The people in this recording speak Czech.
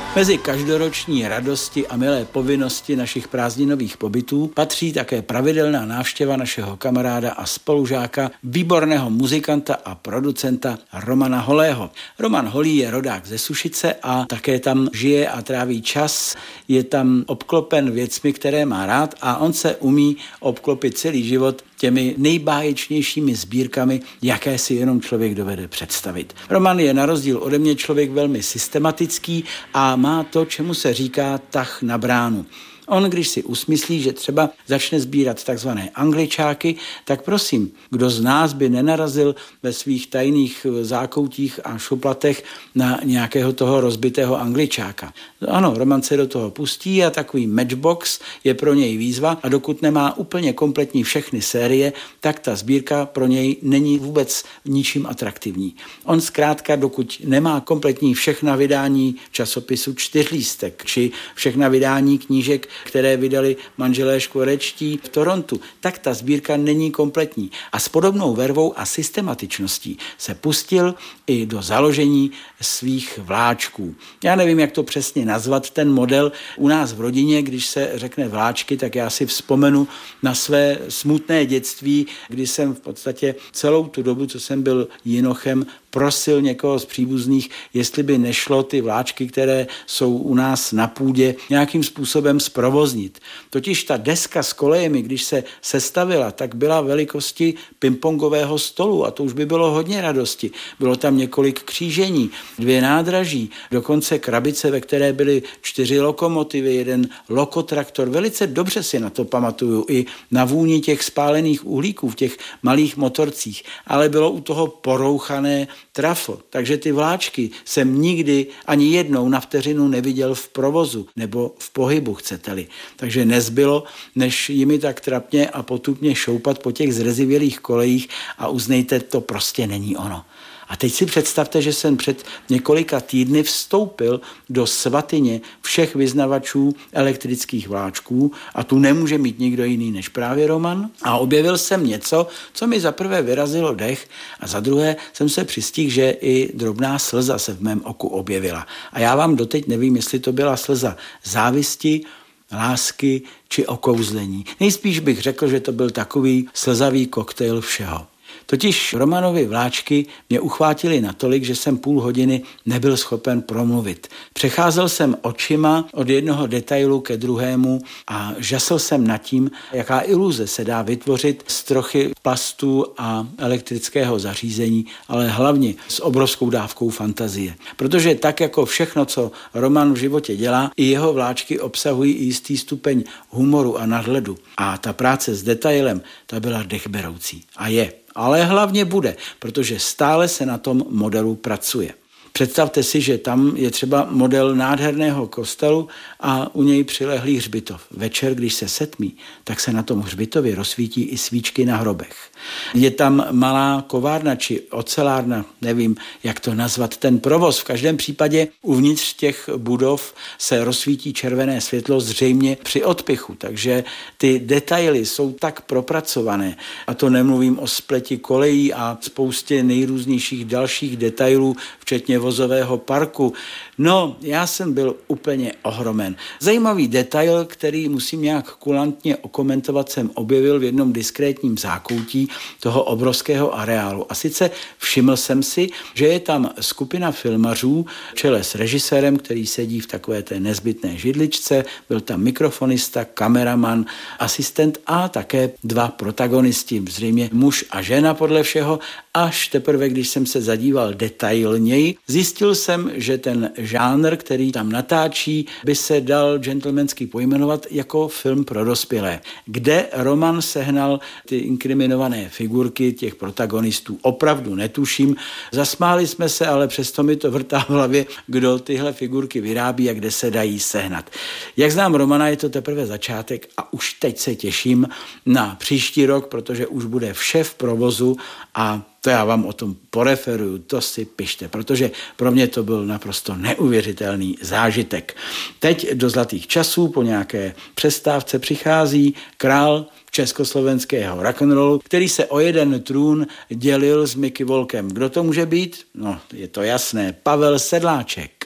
Mezi každoroční radosti a milé povinnosti našich prázdninových pobytů patří také pravidelná návštěva našeho kamaráda a spolužáka, výborného muzikanta a producenta Romana Holého. Roman Holý je rodák ze Sušice a také tam žije a tráví čas. Je tam obklopen věcmi, které má rád, a on se umí obklopit celý život těmi nejbáječnějšími sbírkami, jaké si jenom člověk dovede představit. Roman je na rozdíl ode mě člověk velmi systematický a má to, čemu se říká tah na bránu. On, když si usmyslí, že třeba začne sbírat takzvané angličáky, tak prosím, kdo z nás by nenarazil ve svých tajných zákoutích a šuplatech na nějakého toho rozbitého angličáka. Ano, Roman se do toho pustí a takový matchbox je pro něj výzva, a dokud nemá úplně kompletní všechny série, tak ta sbírka pro něj není vůbec ničím atraktivní. On zkrátka, dokud nemá kompletní všechna vydání časopisu Čtyřlístek či všechna vydání knížek, které vydali manželé Škvorečtí v Torontu, tak ta sbírka není kompletní. A s podobnou vervou a systematičností se pustil i do založení svých vláčků. Já nevím, jak to přesně nazvat, ten model. U nás v rodině, když se řekne vláčky, tak já si vzpomenu na své smutné dětství, kdy jsem v podstatě celou tu dobu, co jsem byl jinochem, prosil někoho z příbuzných, jestli by nešlo ty vláčky, které jsou u nás na půdě, nějakým způsobem zprovoznit. Totiž ta deska s kolejemi, když se sestavila, tak byla velikosti pingpongového stolu, a to už by bylo hodně radosti. Bylo tam několik křížení, 2 nádraží, dokonce krabice, ve které byly 4 lokomotivy, 1 lokotraktor. Velice dobře si na to pamatuju, i na vůni těch spálených uhlíků v těch malých motorcích, ale bylo u toho porouchané trafo, takže ty vláčky jsem nikdy ani jednou na vteřinu neviděl v provozu nebo v pohybu, chcete-li. Takže nezbylo, než jimi tak trapně a potupně šoupat po těch zrezivělých kolejích, a uznejte, to prostě není ono. A teď si představte, že jsem před několika týdny vstoupil do svatyně všech vyznavačů elektrických vláčků, a tu nemůže mít nikdo jiný než právě Roman, a objevil jsem něco, co mi za prvé vyrazilo dech, a za druhé jsem se přistihl, že i drobná slza se v mém oku objevila. A já vám doteď nevím, jestli to byla slza závisti, lásky či okouzlení. Nejspíš bych řekl, že to byl takový slzavý koktejl všeho. Totiž Romanovi vláčky mě uchvátily natolik, že jsem půl hodiny nebyl schopen promluvit. Přecházel jsem očima od jednoho detailu ke druhému a žasl jsem nad tím, jaká iluze se dá vytvořit z trochy plastu a elektrického zařízení, ale hlavně s obrovskou dávkou fantazie. Protože tak jako všechno, co Roman v životě dělá, i jeho vláčky obsahují i jistý stupeň humoru a nadhledu. A ta práce s detailem, ta byla dechberoucí. A je. Ale hlavně bude, protože stále se na tom modelu pracuje. Představte si, že tam je třeba model nádherného kostelu a u něj přilehlý hřbitov. Večer, když se setmí, tak se na tom hřbitově rozsvítí i svíčky na hrobech. Je tam malá kovárna či ocelárna, nevím, jak to nazvat, ten provoz. V každém případě uvnitř těch budov se rozsvítí červené světlo, zřejmě při odpichu, takže ty detaily jsou tak propracované. A to nemluvím o spleti kolejí a spoustě nejrůznějších dalších detailů, včetně vozového parku. No, já jsem byl úplně ohromen. Zajímavý detail, který musím nějak kulantně okomentovat, jsem objevil v jednom diskrétním zákoutí toho obrovského areálu. A sice všiml jsem si, že je tam skupina filmařů v čele s režisérem, který sedí v takové té nezbytné židličce, byl tam mikrofonista, kameraman, asistent a také 2 protagonisti, zřejmě muž a žena podle všeho. Až teprve, když jsem se zadíval detailněji, zjistil jsem, že ten žánr, který tam natáčí, by se dal gentlemansky pojmenovat jako film pro dospělé, kde Roman sehnal ty inkriminované figurky těch protagonistů. Opravdu netuším. Zasmáli jsme se, ale přesto mi to vrtá v hlavě, kdo tyhle figurky vyrábí a kde se dají sehnat. Jak znám Romana, je to teprve začátek a už teď se těším na příští rok, protože už bude vše v provozu a to já vám o tom poreferuju, to si pište, protože pro mě to byl naprosto neuvěřitelný zážitek. Teď do zlatých časů po nějaké přestávce přichází král československého rock'n'rollu, který se o jeden trůn dělil s Mickey Volkem. Kdo to může být? No, je to jasné, Pavel Sedláček.